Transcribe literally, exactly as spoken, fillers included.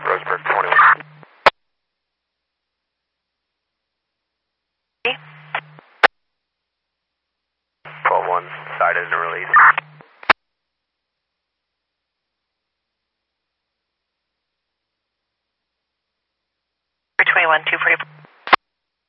Roseburg twenty-one. twelve one, side isn't released. twenty-one, two forty.